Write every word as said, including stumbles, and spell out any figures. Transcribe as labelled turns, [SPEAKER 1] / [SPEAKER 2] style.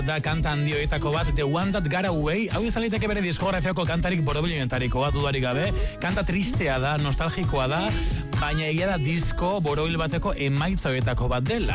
[SPEAKER 1] da kanta handioetako bat, The One That Got Away. Hau izan liteke bere diskografiako kantarik borobilenetariko bat, dudarik gabe. Kanta tristea da, nostalgikoa da, baina egia da disko borobil bateko emaitza horietako bat dela.